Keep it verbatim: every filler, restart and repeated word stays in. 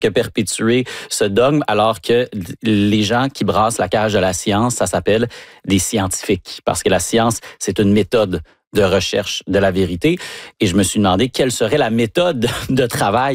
que perpétuer ce dogme, alors que les gens qui brassent la cage de la science, ça s'appelle des scientifiques. Parce que la science, c'est une méthode de recherche de la vérité. Et je me suis demandé quelle serait la méthode de travail